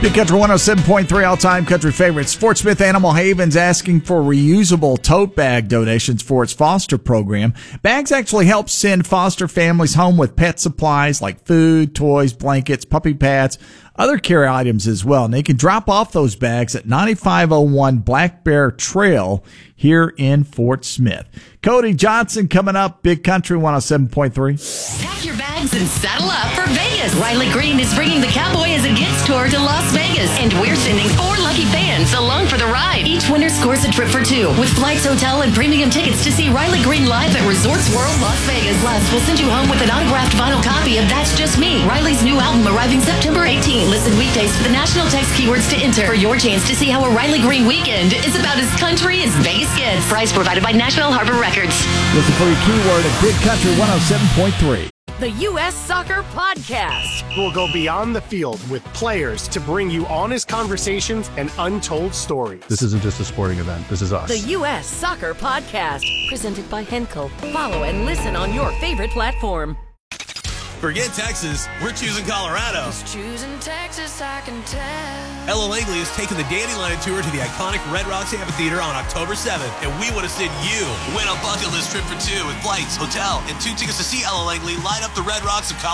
Big Country 107.3 all-time country favorites. Fort Smith Animal Haven's asking for reusable tote bag donations for its foster program. Bags actually help send foster families home with pet supplies like food, toys, blankets, puppy pads, other care items as well. And they can drop off those bags at 9501 Black Bear Trail here in Fort Smith. Cody Johnson coming up, Big Country 107.3. Pack your bags and saddle up for Vegas. Riley Green is bringing the Cowboy as a Gets tour to Las Vegas, and we're sending 4 lucky fans along for the ride. Each winner scores a trip for 2 with flights, hotel, and premium tickets to see Riley Green live at Resorts World Las Vegas. Plus, we'll send you home with an autographed vinyl copy of That's Just Me, Riley's new album arriving September 18. Listen weekdays for the national text keywords to enter for your chance to see how a Riley Green weekend is about as country as Vegas gets. Prize provided by Nashville Harbor Records. Listen for your keyword at Big Country 107.3. The U.S. Soccer Podcast. We'll go beyond the field with players to bring you honest conversations and untold stories. This isn't just a sporting event. This is us. The U.S. Soccer Podcast. Presented by Henkel. Follow and listen on your favorite platform. Forget Texas, we're choosing Colorado. Choosing Texas, I can tell. Ella Langley is taking the Dandelion Tour to the iconic Red Rocks Amphitheater on October 7th, and we want to send you win a bucket list trip for 2 with flights, hotel, and 2 tickets to see Ella Langley light up the Red Rocks of Colorado.